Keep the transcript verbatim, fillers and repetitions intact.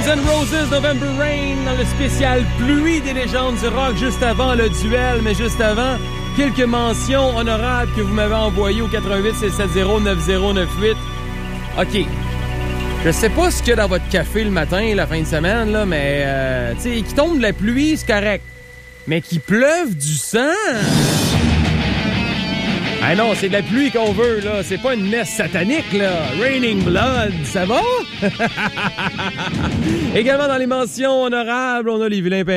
Guns N' Roses, November Rain, dans le spécial Pluie des légendes du rock, juste avant le duel, mais juste avant, quelques mentions honorables que vous m'avez envoyées au quatre un huit six sept zéro neuf zéro neuf huit. OK. Je sais pas ce qu'il y a dans votre café le matin, la fin de semaine, là, mais, euh, tu sais, qu'il tombe de la pluie, c'est correct. Mais qu'il pleuve du sang... Ah non, c'est de la pluie qu'on veut, là. C'est pas une messe satanique, là. Raining Blood, ça va? Également dans les mentions honorables, on a les vilains